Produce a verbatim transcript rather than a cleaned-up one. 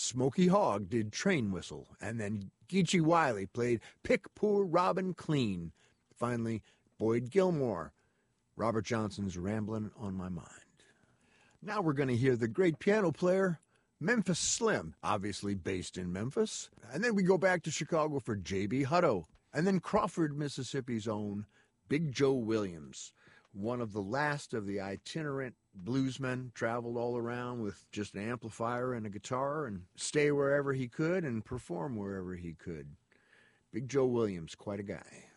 Smokey Hogg did Train Whistle, and then Geechee Wiley played Pick Poor Robin Clean. Finally, Boyd Gilmore, Robert Johnson's Ramblin' on My Mind. Now we're going to hear the great piano player, Memphis Slim, obviously based in Memphis. And then we go back to Chicago for J B. Hutto. And then Crawford, Mississippi's own Big Joe Williams, one of the last of the itinerant bluesmen, traveled all around with just an amplifier and a guitar and stay wherever he could and perform wherever he could. Big Joe Williams, quite a guy.